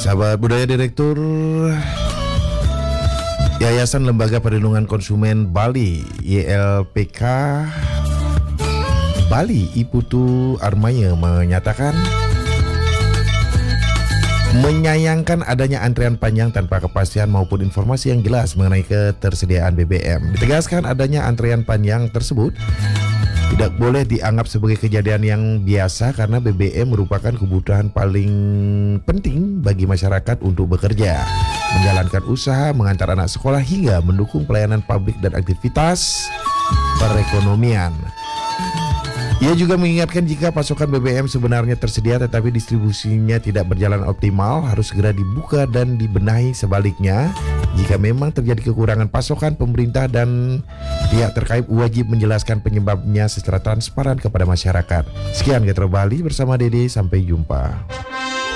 Sahabat Budaya, Direktur Yayasan Lembaga Perlindungan Konsumen Bali YLPK Bali Iputu Armaya menyatakan menyayangkan adanya antrian panjang tanpa kepastian maupun informasi yang jelas mengenai ketersediaan BBM. Ditegaskan adanya antrian panjang tersebut tidak boleh dianggap sebagai kejadian yang biasa karena BBM merupakan kebutuhan paling penting bagi masyarakat untuk bekerja, menjalankan usaha, mengantar anak sekolah hingga mendukung pelayanan publik dan aktivitas perekonomian. Ia juga mengingatkan jika pasokan BBM sebenarnya tersedia tetapi distribusinya tidak berjalan optimal harus segera dibuka dan dibenahi. Sebaliknya, jika memang terjadi kekurangan pasokan, pemerintah dan pihak terkait wajib menjelaskan penyebabnya secara transparan kepada masyarakat. Sekian Getro Bali bersama Dede, sampai jumpa.